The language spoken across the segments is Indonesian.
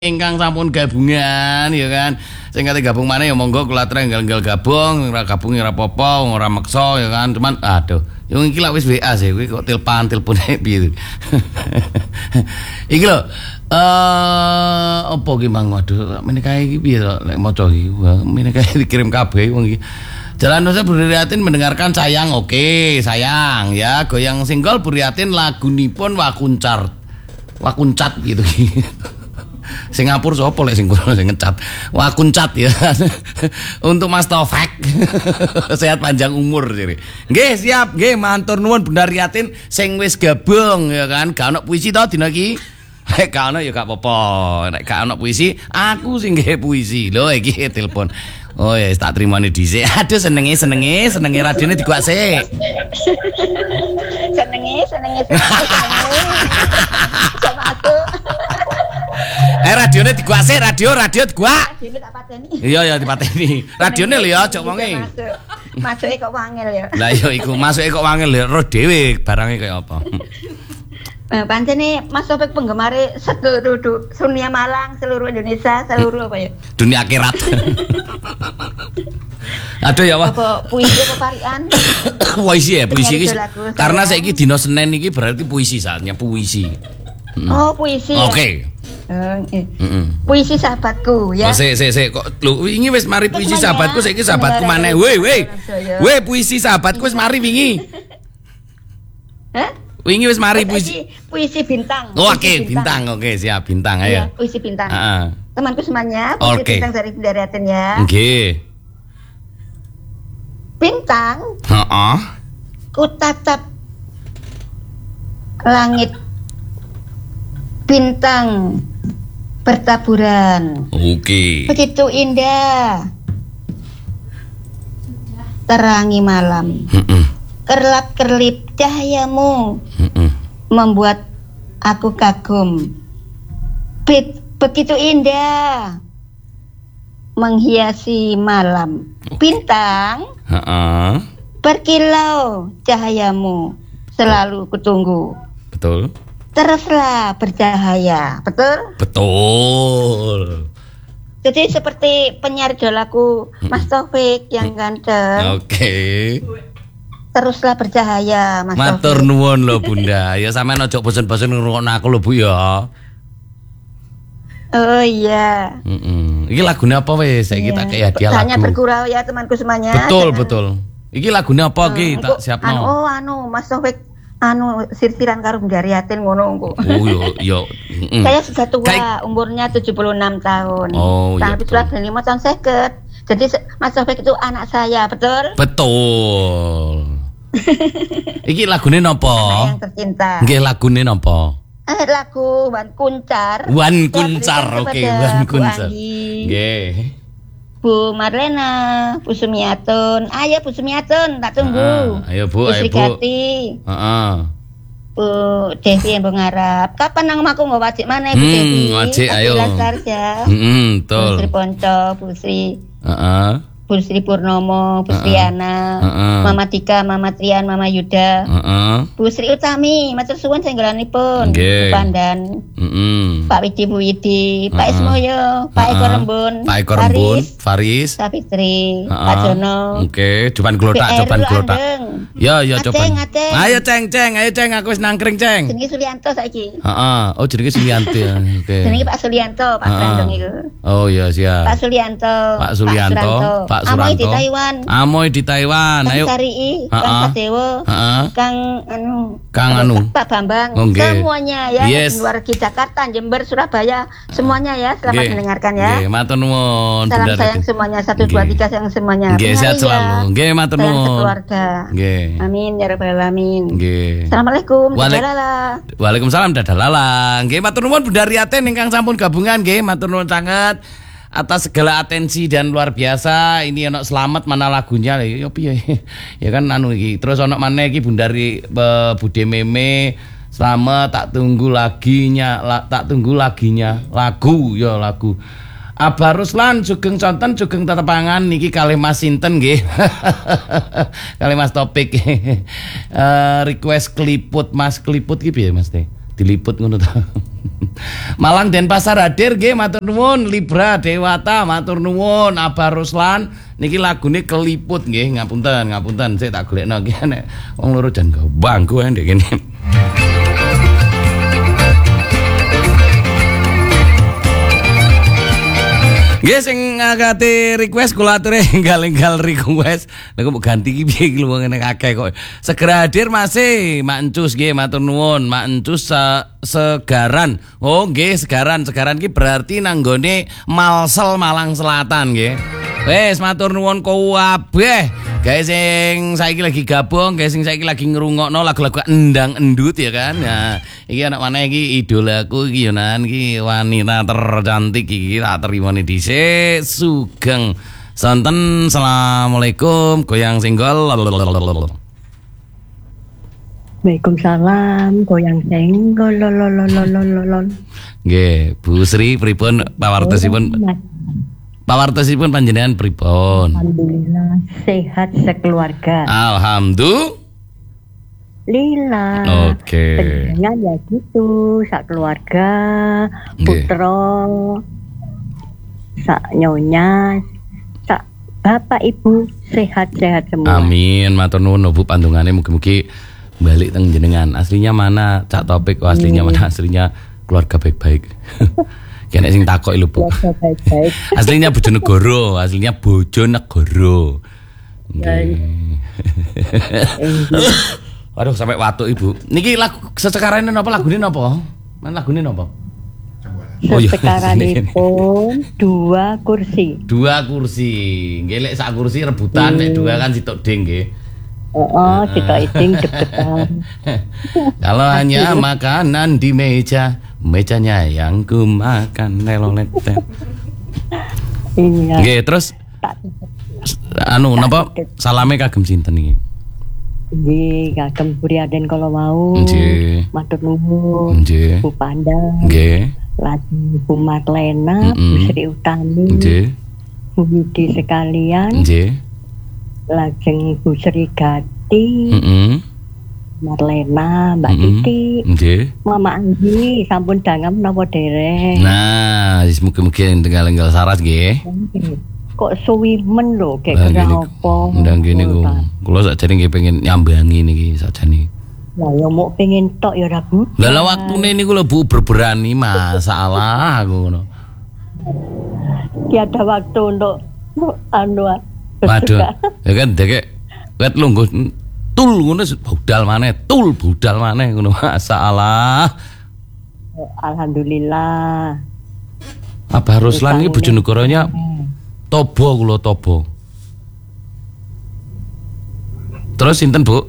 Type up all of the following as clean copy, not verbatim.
ingkang sampun gabungan ya kan. Sing kate gabung maneh ya monggo kula trenggal-enggal gabung, ora gabung ora apa-apa, ora meksa ya kan. Cuman aduh, yo iki lak wis WA sih, kuwi kok telepone piye. Iki lho apa ki Mang? Waduh, menikahe iki piye to lek maca iki? Menikahe dikirim kabeh wong iki. Jalan Nusa Buriatin mendengarkan sayang, oke, sayang ya. Goyang single Buriatin lagunipun Wakuncat gitu. Singapura sapa lek sing ngecat. Wakuncat ya. Untuk Mas Taufik. Sehat panjang umur jadi. Nggih, siap. Nggih, matur nuwun Bunda Riatin sing wis gabung ya kan. Gak ono puisi to dina iki. Nek gak ono ya gak apa-apa. Nek gak ono puisi, aku sing nggih puisi. Lho iki telepon. Oh ya tak trimane dhisik. Aduh senenge radione diguak sik. Senenge. Sama aku. Radione diguak sik, radio diguak. Radione tak pateni. Iya dipateni. Radione lho ya, aja wonge. Masuke kok wangel ya. Lah iya iku, masuke kok wangel ya, roh dhewe barange kaya apa. Pancene Mas Taufik penggemar seluruh dunia Malang, seluruh Indonesia, seluruh apa ya? Dunia akhirat. Aduh ya wah. Apa puisi apa varian? Puisi ya, puisi iki. Karena saiki dina Senin iki berarti puisi saatnya puisi. Oh, puisi. Oke. Puisi sahabatku ya. Oh, sik kok lho wingi wis mari puisi sahabatku saiki sahabatku maneh. Woi. Puisi sahabatku wis mari wingi. Hah? Wingi wis mari puisi bintang. Oh, oke, bintang. Oke, siap bintang ayo. Iya, puisi bintang. Temanku semuanya, puisi bintang dari Bunda Riatin ya. Nggih. Bintang. Heeh. Ku tatap langit bintang bertaburan. Oke. Begitu indah. Terangi malam. Kerlap-kerlip cahayamu membuat aku kagum. Begitu indah menghiasi malam. Bintang berkilau cahayamu selalu kutunggu. Betul. Teruslah bercahaya. Betul. Jadi seperti penyair idolaku Mas Taufik yang ganteng. Oke. Teruslah bercahaya Mas Taufik. Matur nuwun lho Bunda. Ya sampean aja bosen-bosen ngrungokno aku lho Bu ya. Oh iya. Iki lagune apa wis? Saiki tak kei hadiah lagu. Hanya bergurau ya temanku semuanya. Betul. Iki lagune apa iki? Tak siapno. Mas Taufik sirsiran karo Bunda Riatin ngono engko. Oh yo. Saya sudah tua, umurnya 76 tahun. Oh iya. Tapi sudah 5 tahun 50. Jadi Mas Taufik itu anak saya, betul? Betul. Iki lagune napa? Anak yang tercinta. Nggih lagune napa? Lagu Wan Kuncar. Wan Kuncar, oke, Wan Kuncar. Nggih. Bu Marlena, Bu Sumiatun. Ayo Bu Sumiatun, tak tunggu. Ayo Bu, ayo Bu. Heeh. Bu Devi yang ngarap. Kapan nang omahku nggo wajik maneh Bu Devi? Wajik ayo. Sarja. Betul. Bu Sri Ponco, Bu Sri. Heeh. Bu Sri Purnomo, Bu Sri Ana, Mama Dika, Mama Trian, Mama Yuda, Bu Sri Utami, matur suwun senggelanipun, Bu Pandan, Pak Widi Bu Widi, Pak Ismoyo, Pak Eko Rembun, Faris, Safitri, Pak Jono, Joban Glotak. Ya, Coban. Ayo Ceng, aku wis nangkring Ceng. Jenenge Sulianto saiki. Oh jenenge Sulianto. Oke. Jenenge Pak Sulianto, Pak Brandong iku. Oh iya siap. Pak Sulianto. Pak Suranto. Amoy di Taiwan. Ayo. Cari Kang Sadewo. Kang Pak Bambang. Semuanya ya. Luar Jakarta, Jember, Surabaya, semuanya ya. Selamat mendengarkan ya. Nggih, matur nuwun. Salam sayang semuanya 1 2 3 sayang semuanya. Nggih, sehat selalu. Nggih, matur nuwun. Keluarga. Nggih. Amin ya rabbal alamin. Nggih. Assalamualaikum. Dadah. Waalaikumsalam dadah lala. Nggih, matur nuwun Bunda Riatin ingkang sampun gabungan nggih, matur nuwun sanget. Atas segala atensi dan luar biasa. Ini ono selamat mana lagunya ya piye ya kan iki terus ono maneh iki Bundari Bude Meme selamat tak tunggu laginya lagu Abah Ruslan Sugeng Conten Sugeng Tetepangan niki kalih Mas Sinten nggih kalih Mas Topik request keliput Mas keliput iki piye Mas teh diliput ngono ta Malang Denpasar hadir nggih matur nuwun. Libra Dewata matur nuwun. Abah Ruslan niki lagune keliput nggih, ngapunten. Saya tak golekno iki nek wong loro jan bangku ndek kene. Nggih sing ngakati request kula aturi enggal-enggal request. Nek kok ganti iki piye iki lho ngene akeh kok. Segera hadir masih Mak Encus nggih matur nuwun. Mak Encus Segaran. Oh nggih Segaran iki berarti nanggone Malsel Malang Selatan nggih. Wes matur nuwun kabeh. Guys sing saiki lagi gabung, guys sing saiki lagi ngrungokno lagu-lagu endang endut ya kan. Nah, iki anak mana iki idolaku iki yo nan iki wanita tercantik iki tak terimone dhisik Sugeng. Sonten Assalamualaikum goyang singgol. Waalaikumsalam goyang singgol. Nggih, Bu Sri pripun pawartosipun? Pawartosipun panjenengan pripun? Alhamdulillah sehat sekeluarga. Alhamdulillah. Oke. Pengennya ya gitu, sak keluarga, putra, sak nyonya, sak bapak ibu sehat-sehat semua. Amin, matur nuwun Bu pandungane mugi-mugi balik teng jenengan. Aslinya mana Cak Topik? Oh, aslinya mana? Aslinya keluarga baik-baik. Kene sing takok lho Bu. Aslinya Bojonegoro, aslinya Bojonegoro. Waduh sampai watuk Ibu. Niki lagu sesekarane napa lagune napa? Man lagune napa? Sesekaranipun 2 kursi. 2 kursi. Nggih lek sak kursi rebutan nek 2 kan sitok ding nggih. Sitok iding deketan. Kalau hanya makanan di mejanya yang ku makan lelolete. Iya. Nggih, terus napa salame kagem sinten iki? Nggih, kagem Buriaden kala wau. Nggih. Matur nuwun. Nggih. Bu Pandang. Nggih. Lagi Bu Marlena, Bu Sri Utami. Nggih. Bu Widi sekalian. Nggih. Lajeng Bu Sri Gati. Marlena, Mbak Titi, Mama Anggi, sampun dangam napa dereng. Nah, mugi-mugi enggal-enggal saras nggih. Kok suwi men lho, kek kenapa? Ndang kene kula sakjane nggih pengen nyambangi niki sakjane. Lah ya mok pengen tok ya ora Bu. Lah waktune niku lho Bu berberani masalah aku ngono. Tiada waktu untuk waduh, ya kan dek wet lungguh tul ngono budal maneh ngono masalah. Alhamdulillah. Abah Ruslan iki Bojonegoronya Tobo kula Tobo. Terus sinten Bu?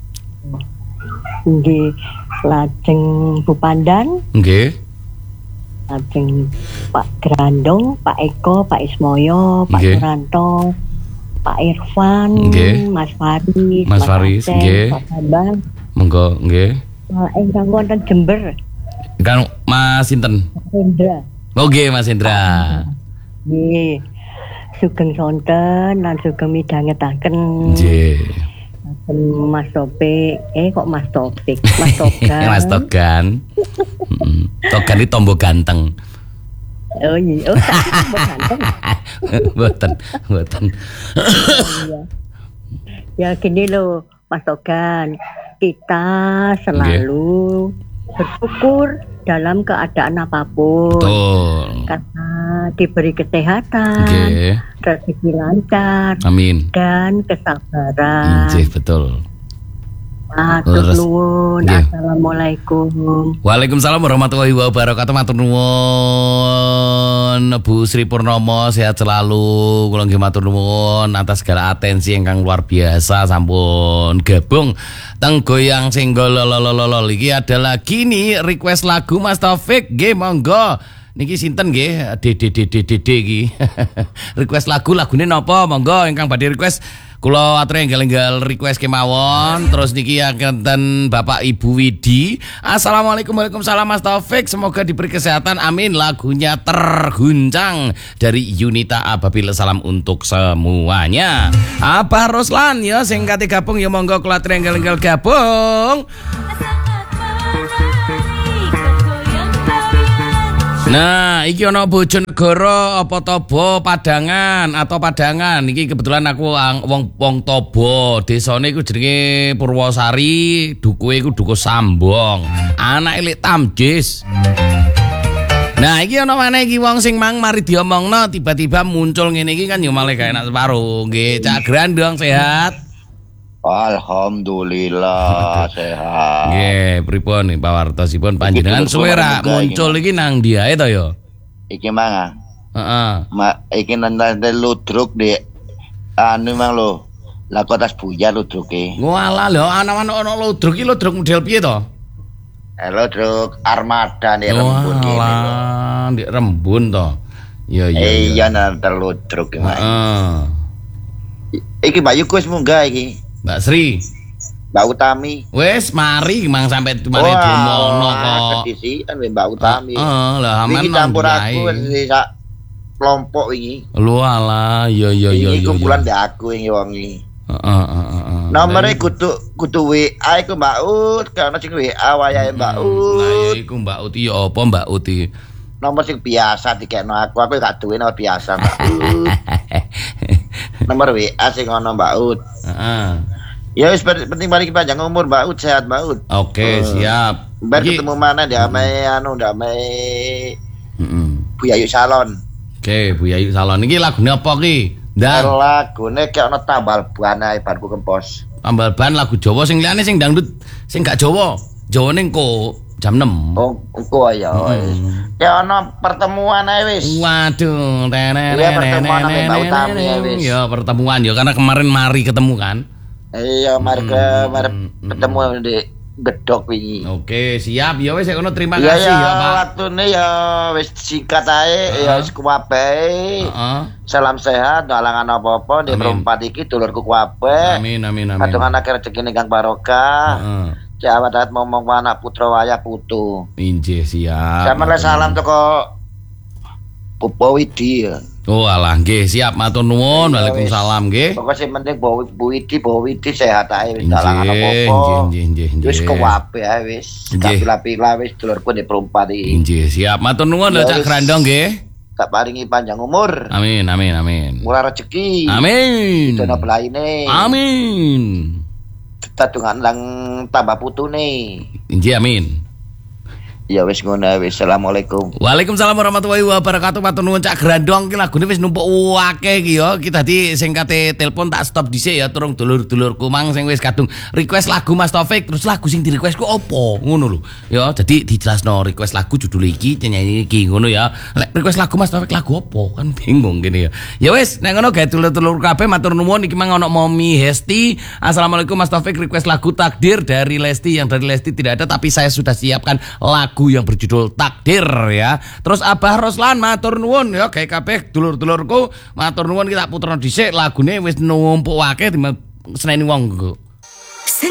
Nggih, lajeng Bu Pandan. Nggih. Lajeng Pak Grandong, Pak Eko, Pak Ismoyo, Pak Suranto, Pak Irfan, Mas Faris, nggih. Pak Bambang. Monggo, nggih. Ingkang wonten Jember. Kan Mas sinten? Hendra. Oh nggih, Mas Hendra. Nggih. Sugeng sonten lan sugeng midhangetaken. Nggih. Mas Topik, kok Mas Topik, Mas Togan. Mas Togan. Togan itu tombol ganteng. Oh iya, tombol ganteng. Mboten. Ya gini loh, Mas Togan, kita selalu bersyukur dalam keadaan apapun. Betul. Karena diberi kesehatan, rezeki lancar, amin, dan kesabaran. Betul. Matur nuwun. Assalamualaikum. Waalaikumsalam warahmatullahi wabarakatuh. Matur nuwun Bu Sri Purnomo, sehat selalu. Kula nggih matur nuwun atas segala atensi ingkang luar biasa sampun gabung teng goyang singgol lolololol. Iki ada lagi nih request lagu Mas Taufik, nggih monggo. Niki sinten nggih? Dede iki. Request lagune napa? Monggo ingkang badhe request kula aturi enggal-enggal request kemawon. Terus niki akan Bapak Ibu Widi. Assalamualaikum, waalaikumsalam Mas Taufik. Semoga diberi kesehatan. Amin. Lagunya Terguncang dari Yunita Ababil. Salam untuk semuanya. Abah Ruslan ya sing kate gabung ya monggo kula aturi enggal-enggal gabung. Nah, iki ana Bojonegoro apa Tobo Padangan atau Padangan. Iki kebetulan aku wong Tobo. Desane iku jenenge Purwosari, dukuhe iku Dukuh Sambong. Anake Lek Tamjis. Nah, iki ana maneh iki wong sing mari diomongno tiba-tiba muncul ngene iki kan yo malah gak enak separo. Nggih, Cak Grandong sehat. Alhamdulillah sehat. Nggih, pripun nih pawartosipun panjenengan suwe ra muncul iki nang ndi ae to ya? Iki mang. Heeh. Iki nang ludruk di anu mang lho. Lah kok tas buyar ludruke. Walah lho, ana ludruk iki ludruk model piye to? Ludruk armada nek Rembun iki. Walah, ndek Rembun to. Iya. Iya nang ludruk iki. Heeh. Iki Mbak Yukus munggah iki. Mbak Sri, Mbak Utami. wes mari sampai mari diomongno kok. Kedisian Mbak Utami. Lah aman iki campur aku sak kelompok iki. Lho alah, iya. Iki kumpulan ndek aku iki wong iki. Heeh. Nomere kudu WA iku Mbak Ut, karena sing WA wayahe Mbak Ut. Lah iku Mbak Ut ya apa Mbak Ut iki? Nomor sing biasa dikekno aku gak duwe nomor biasa Mbak Ut. Nomor WA sing ono Mbak Ut. Heeh. Ya wis penting mari panjang umur Mbak Ut, sehat Mbak Ut. Oke, siap. Bar ketemu mana damai damai. Bu Yayu Salon. Oke, Bu Yayu Salon iki lagune apa ki? Ndang. Lagune kek ono tambal ban ae banku kempos. Tambal ban lagu Jawa sing liyane sing dangdut sing gak Jawa. Jawane engko jam 6. Oh, engko ya wis. Ya ono pertemuan ae wis. Waduh, Iya pertemuan sama Mbak Utami ya wis. Ya pertemuan ya karena kemarin mari ketemu kan. Iya, mari ketemu di Gedok wingi. Oke, siap. Ya wis kono terima kasih ya, Pak. Waktune ya wis singkat ae, ya wis kuwabe. Salam sehat, dalangan apa-apa di perempat iki dulurku kuwabe. Amin. Kadung anak rezekine kang barokah. Jawa dat momong anak putra waya putu. Injih, siap. Sampeyan salam teko Bobo Widi. Oh alah nggih, siap matur nuwun. Waalaikumsalam nggih. Pokoke sing penting Bobo Widi sehat ae wis dalangan apa-apa. Injih. Wis kuwabe ae wis. Kapila-pila wis dulurku di perempat iki. Injih, siap matur nuwun lho Cak Grandong nggih. Tak paringi panjang umur. Amin. Murah rezeki. Amin. Dono belaine. Amin. Tadungan lang tambah putune. Injih, amin. Ya wis ngono wis. Assalamualaikum. Waalaikumsalam warahmatullahi wabarakatuh. Matur nuwun Cak Grandong iki lagune wis numpuk akeh iki ya. Ki tadi sing kate telepon tak stop dhisik ya turung dulur-dulurku mang sing wis kadung request lagu Mas Taufik. Terus lagu sing di request ku opo? Ngono lho. Ya dadi dijelasno request lagu judul iki nyanyi iki ngono ya. Lek request lagu Mas Taufik lagu opo? Kan bingung gini ya. Ya wis nek ngono gawe dulur-dulur kabeh matur nuwun iki mang ono Momi Hesti. Assalamualaikum Mas Taufik, request lagu Takdir dari Lesti. Yang dari Lesti tidak ada tapi saya sudah siapkan lagu yang berjudul Takdir ya. Terus Abah Roslan matur nuwun ya gawe kabeh dulur-dulurku matur nuwun kita puterno dhisik lagune wis numpuk akeh seneni wong.